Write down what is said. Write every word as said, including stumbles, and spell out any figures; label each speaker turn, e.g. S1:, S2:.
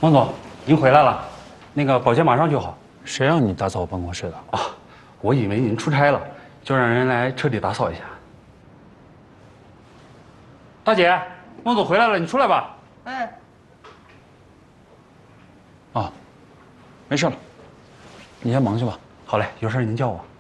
S1: 孟总，您回来了，那个保洁马上就好。
S2: 谁让你打扫我办公室的？
S1: 啊，我以为您出差了，就让人来彻底打扫一下。大姐，孟总回来了，你出来吧。
S3: 哎，
S2: 啊，没事了，你先忙去吧。
S1: 好嘞，有事您叫我。